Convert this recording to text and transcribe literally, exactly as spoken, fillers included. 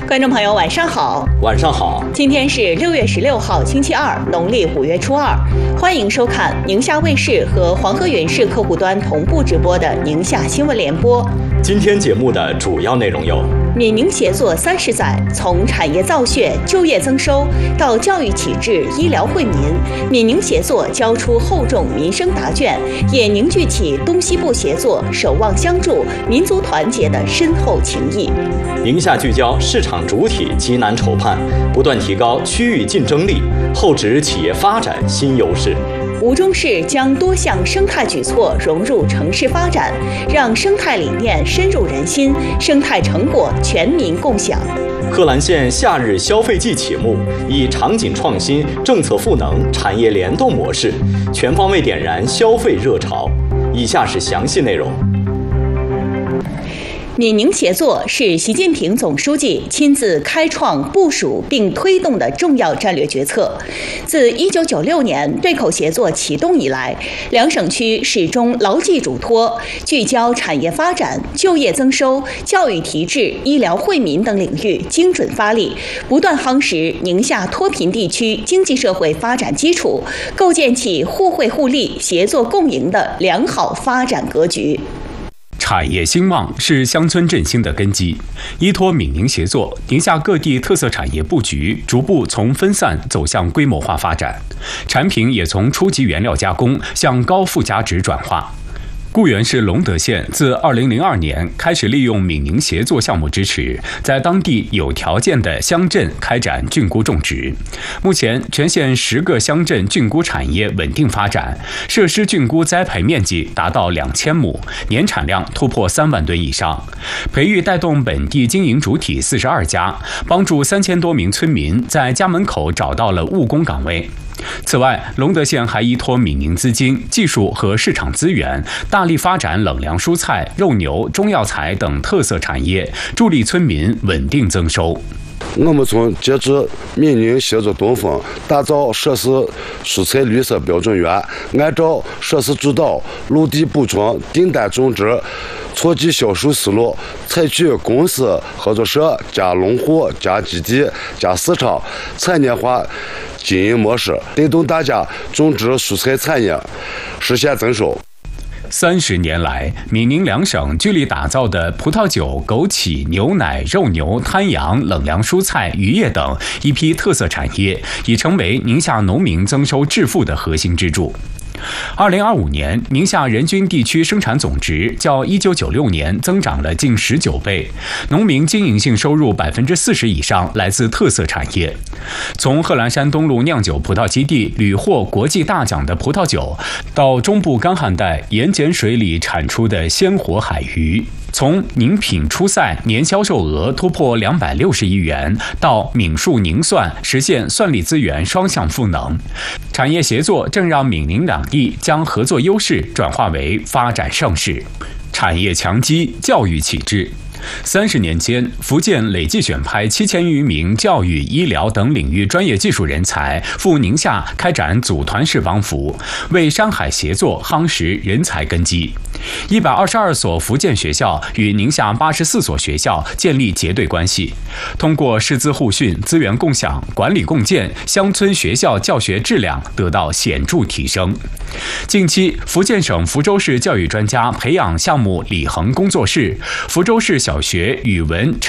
观众朋友，晚上好！ 晚上好！ 今天是六月十六号，星期二，农历五月初二。欢迎收看宁夏卫视和黄河源市客户端同步直播的宁夏新闻联播。 今天节目的主要内容有： 闽宁协作三十载，从产业造血、就业增收到教育启智、医疗惠民，闽宁协作交出厚重民生答卷，也凝聚起东西部协作、守望相助、民族团结的深厚情谊。 宁夏聚焦市场主体急难筹判，不断提高区域竞争力，厚植企业发展新优势。 吴忠市将多项生态举措融入城市发展，让生态理念深入人心，生态成果全民共享。 贺兰县夏日消费季启幕，以场景创新、政策赋能、产业联动模式，全方位点燃消费热潮。以下是详细内容。 闽宁协作是习近平总书记亲自开创、部署并推动的重要战略决策。自一九九六年对口协作启动以来，两省区始终牢记嘱托，聚焦产业发展、就业增收、教育提质、医疗惠民等领域精准发力，不断夯实宁夏脱贫地区经济社会发展基础，构建起互惠互利、协作共赢的良好发展格局。 产业兴旺是乡村振兴的根基。依托闽宁协作，宁夏各地特色产业布局逐步从分散走向规模化发展，产品也从初级原料加工向高附加值转化。固原市隆德县自二零零二年开始利用闽宁协作项目支持，在当地有条件的乡镇开展菌菇种植。目前，全县十个乡镇菌菇产业稳定发展，设施菌菇栽培面积达到两千亩，年产量突破三万吨以上。培育带动本地经营主体四十二家，帮助三千多名村民在家门口找到了务工岗位。此外，隆德县还依托闽宁资金、技术和市场资源，大力发展冷粮蔬菜、肉牛、中药材等特色产业，助力村民稳定增收。 我们从截止闽宁协作东风，打造设施蔬菜绿色标准园，按照设施主导、陆地补充、订单种植、错季销售思路，采取公司、合作社加农户加基地加市场产业化经营模式，带动大家种植蔬菜产业实现增收。 三十年来，闽宁两省聚力打造的葡萄酒、枸杞、牛奶、肉牛、滩羊、冷粮蔬菜、渔业等一批特色产业，已成为宁夏农民增收致富的核心支柱。二零二五年，宁夏人均地区生产总值较一九九六年增长了近十九倍，农民经营性收入百分之四十以上来自特色产业。从贺兰山东路酿酒葡萄基地屡获国际大奖的葡萄酒，到中部干旱带盐碱水里产出的鲜活海鱼。从宁品初赛年销售额突破两百六十亿元，到闽树宁蒜实现蒜粒资源双向赋能，产业协作正让闽宁两地将合作优势转化为发展盛世。产业强基，教育启智。三十年间，福建累计选派七千余名教育、医疗等领域专业技术人才赴宁夏开展组团式帮扶，为山海协作夯实人才根基。一百二十二所福建学校与宁夏八十四所学校建立结对关系，通过师资互训、资源共享、管理共建，乡村学校教学质量得到显著提升。近期，福建省福州市教育专家培养项目礼衡工作室、福州市小学语文